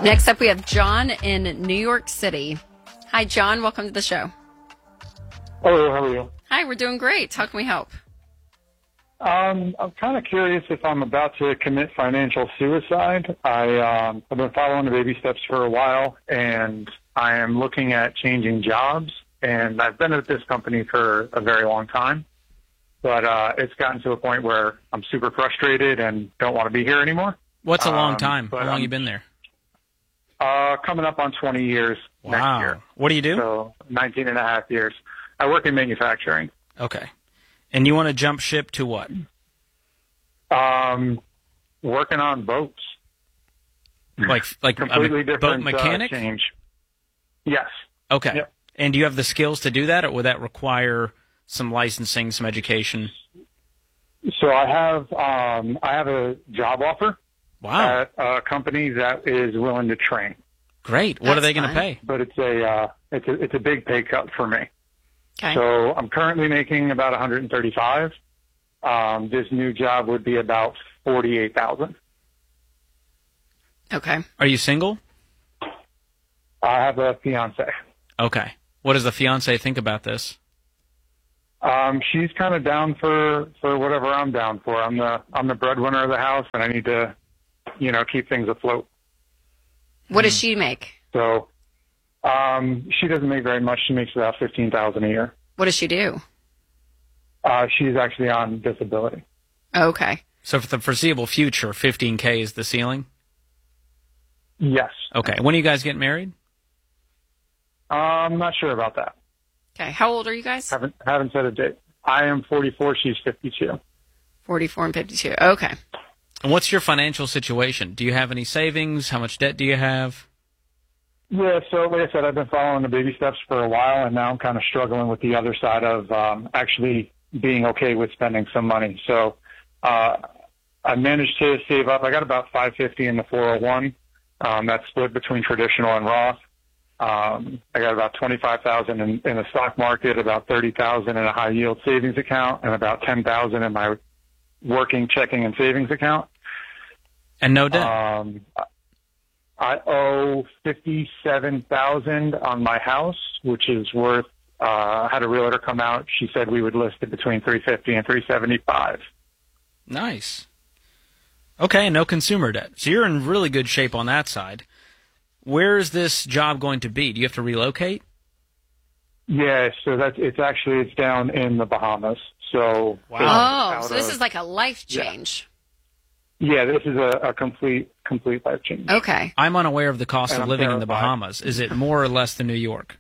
Next up, we have John in New York City. Hi, John. Welcome to the show. Hello, how are you? Hi, we're doing great. How can we help? I'm kind of curious if I'm about to commit financial suicide. I've been following the baby steps for a while, and I am looking at changing jobs. And I've been at this company for a very long time, but it's gotten to a point where I'm super frustrated and don't want to be here anymore. What's a long time? How long you been there? Coming up on 20 years next year. What do you do? So 19 and a half years. I work in manufacturing. Okay. And you want to jump ship to what? Working on boats. Like completely different boat mechanic? Change. Yes. Okay. Yep. And do you have the skills to do that, or would that require some licensing, some education? So I have a job offer. Wow. At a company that is willing to train. Great. What are they going to pay? But it's a big pay cut for me. Okay. So I'm currently making about 135. This new job would be about 48,000. Okay. Are you single? I have a fiance. Okay. What does the fiance think about this? She's kind of down for whatever I'm down for. I'm the breadwinner of the house, and I need to, keep things afloat. What does she make? So, she doesn't make very much. She makes about $15,000 a year. What does she do? She's actually on disability. Okay. So for the foreseeable future, $15K is the ceiling? Yes. Okay. When are you guys getting married? I'm not sure about that. Okay. How old are you guys? Haven't set a date. I am 44. She's 52. 44 and 52. Okay. And what's your financial situation? Do you have any savings? How much debt do you have? Yeah, so like I said, I've been following the baby steps for a while, and now I'm kind of struggling with the other side of actually being okay with spending some money. So I managed to save up. I got about $550 in the 401. That's split between traditional and Roth. I got about $25,000 in the stock market, about $30,000 in a high yield savings account, and about $10,000 in my working checking and savings account. And no debt. I owe $57,000 on my house, which is worth. Had a realtor come out. She said we would list it between $350 and $375. Nice. Okay, and no consumer debt. So you're in really good shape on that side. Where is this job going to be? Do you have to relocate? Yeah, so it's down in the Bahamas. So wow. So this is like a life change. Yeah, this is a complete life change. Okay. I'm unaware of the cost of living in the Bahamas. Is it more or less than New York?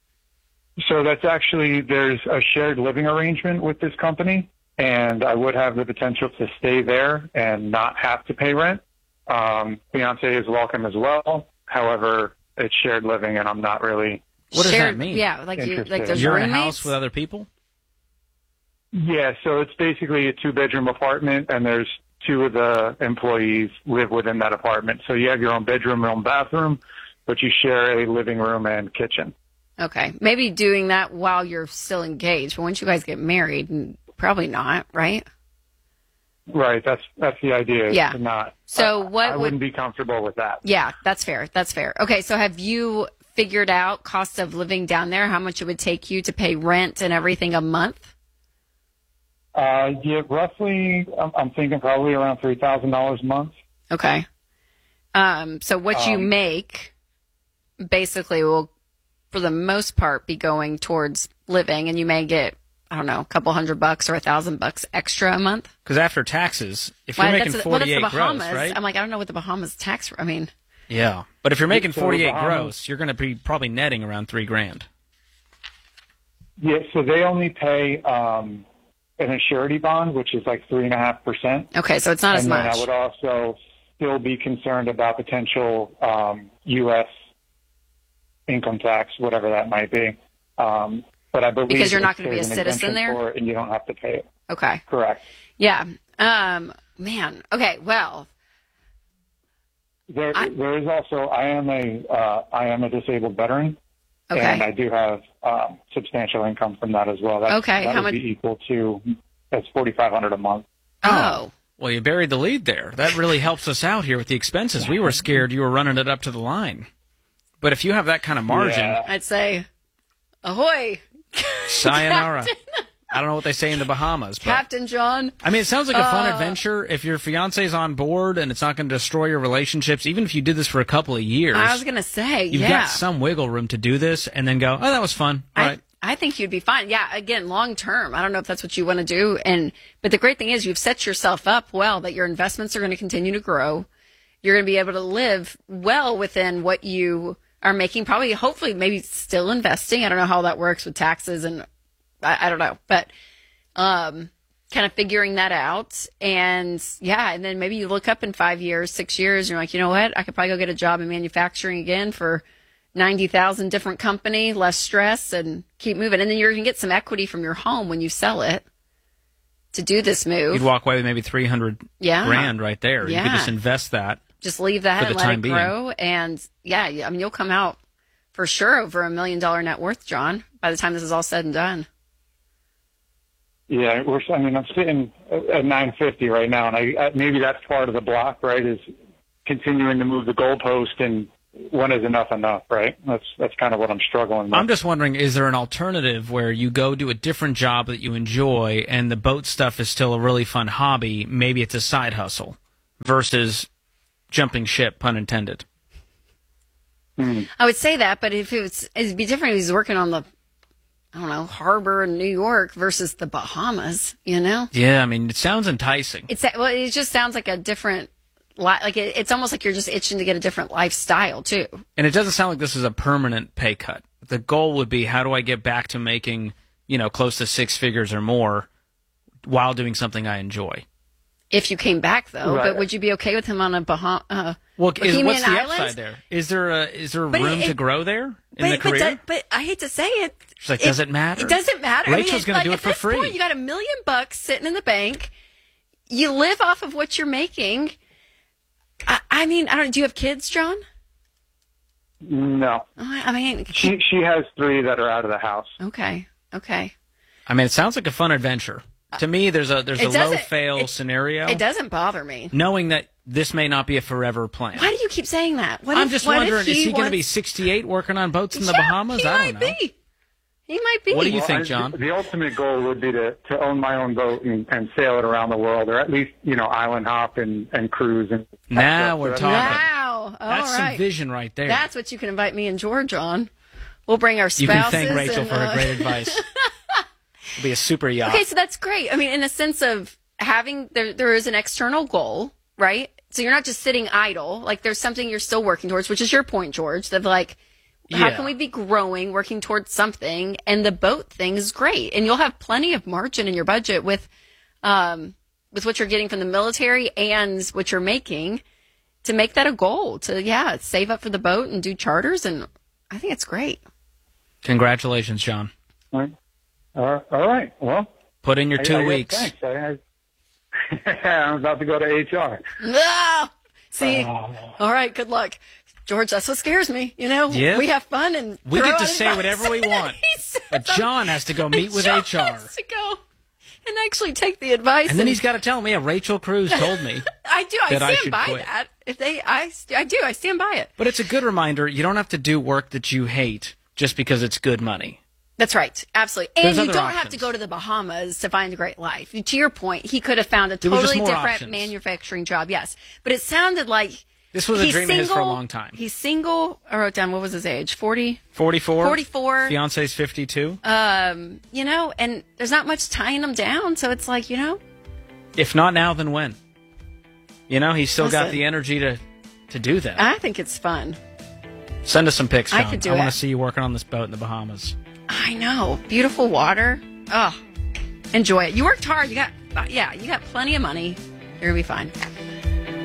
So there's a shared living arrangement with this company, and I would have the potential to stay there and not have to pay rent. Fiance is welcome as well. However, it's shared living, and I'm not really. What does that mean? Yeah, you're in a house with other people? Yeah, so it's basically a 2-bedroom apartment, and there's 2 of the employees live within that apartment. So you have your own bedroom, your own bathroom, but you share a living room and kitchen. Okay. Maybe doing that while you're still engaged. But once you guys get married, probably not, right? Right. That's the idea. Yeah. To not. So I wouldn't be comfortable with that. Yeah, that's fair. That's fair. Okay. So have you figured out cost of living down there? How much it would take you to pay rent and everything a month? Yeah, roughly, I'm thinking probably around $3,000 a month. Okay. So what you make basically will, for the most part, be going towards living, and you may get, I don't know, a couple $100 or $1,000 extra a month. Because after taxes, if you're making 48 that's the Bahamas, gross, right? I'm like, I don't know what the Bahamas tax. I mean, yeah, but if you're making 48 Bahamas, gross, you're going to be probably netting around $3,000. Yeah, so they only pay an surety bond, which is like 3.5%. Okay, so it's not as much. And then I would also still be concerned about potential U.S. income tax, whatever that might be. But I believe because you're not going to be a there's an citizen exemption there, for it, and you don't have to pay it. Okay. Correct. Yeah. Man. Okay. Well. There is also I am a disabled veteran. Okay. And I do have substantial income from that as well. That okay. That would be equal to $4,500 a month. Oh. Well, you buried the lead there. That really helps us out here with the expenses. We were scared you were running it up to the line. But if you have that kind of margin... Yeah. I'd say, ahoy! Sayonara. I don't know what they say in the Bahamas. But, Captain John. I mean, it sounds like a fun adventure. If your fiance's on board and it's not going to destroy your relationships, even if you did this for a couple of years... I was going to say, You've got some wiggle room to do this and then go, oh, that was fun. All right. I think you'd be fine. Yeah, again, long term. I don't know if that's what you want to do. But the great thing is you've set yourself up well that your investments are going to continue to grow. You're going to be able to live well within what you are making, probably, hopefully, maybe still investing. I don't know how that works with taxes and I don't know, but kind of figuring that out. And and then maybe you look up in 5 years, 6 years, and you're like, you know what? I could probably go get a job in manufacturing again for 90,000 different company, less stress, and keep moving. And then you're going to get some equity from your home when you sell it to do this move. You'd walk away with maybe $300 grand right there. Yeah. You could just invest that. Just leave that and let it grow. And I mean, you'll come out for sure over $1 million net worth, John, by the time this is all said and done. Yeah, I'm sitting at 950 right now, and maybe that's part of the block, right? Is continuing to move the goalpost, and when is enough, right? That's kind of what I'm struggling with. I'm just wondering, is there an alternative where you go do a different job that you enjoy, and the boat stuff is still a really fun hobby? Maybe it's a side hustle versus jumping ship, pun intended. I would say that, but it'd be different if he's working on the, I don't know, harbor in New York versus the Bahamas, you know? Yeah, I mean, it sounds enticing. It just sounds like a different, like it's almost like you're just itching to get a different lifestyle, too. And it doesn't sound like this is a permanent pay cut. The goal would be, how do I get back to making, close to six figures or more while doing something I enjoy? If you came back, though, right. But would you be okay with him on a Bahama? What's the upside there? Is there room to grow there in the career? But I hate to say it. She's like, does it matter? It doesn't matter. Rachel's going to do it for free. Point, you got $1 million sitting in the bank. You live off of what you're making. I mean, I don't. Do you have kids, John? No. I mean, she has 3 that are out of the house. Okay. I mean, it sounds like a fun adventure. To me, there's a low-fail scenario. It doesn't bother me. Knowing that this may not be a forever plan. Why do you keep saying that? I'm just wondering, is he going to be 68 working on boats in the Bahamas? I don't know. He might be. What do you think, John? The ultimate goal would be to own my own boat and sail it around the world, or at least, island hop and cruise. And now we're talking. Wow. That's some vision right there. That's what you can invite me and George on. We'll bring our spouses. You can thank Rachel for her great advice. It'll be a super yacht. Okay, so that's great. I mean, in a sense of having, there is an external goal, right? So you're not just sitting idle. Like, there's something you're still working towards, which is your point, George, that like, how can we be growing, working towards something? And the boat thing is great. And you'll have plenty of margin in your budget with what you're getting from the military and what you're making to make that a goal, to, save up for the boat and do charters. And I think it's great. Congratulations, John. All right. Well, put in your 2 weeks. Thanks. I'm about to go to HR. No! See? All right, good luck. George, that's what scares me. Yeah. We have fun and we get to say whatever we want. But John has to go meet with HR. Has to go and actually take the advice. And then he's got to tell me, Rachel Cruz told me. I do. I stand by quit. that. I do. I stand by it. But it's a good reminder. You don't have to do work that you hate just because it's good money. That's right. Absolutely. And you don't options. have to go to the Bahamas to find a great life. To your point, he could have found a totally different options. manufacturing job. Yes. But it sounded like this was a dream of his for a long time. He's single. I wrote down, what was his age? 40? 44. 44. Fiance's 52. And there's not much tying him down. So it's like, If not now, then when? He's still got the energy to do that. I think it's fun. Send us some pics, John. I could do I want to see you working on this boat in the Bahamas. I know. Beautiful water. Oh, enjoy it. You worked hard. You got plenty of money. You're going to be fine.